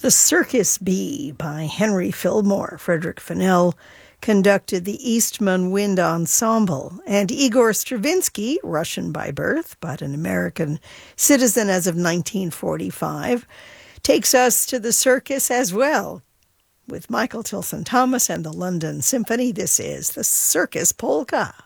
The Circus Bee by Henry Fillmore. Frederick Fennell conducted the Eastman Wind Ensemble, and Igor Stravinsky, Russian by birth but an American citizen as of 1945, takes us to the circus as well. With Michael Tilson Thomas and the London Symphony, this is the Circus Polka.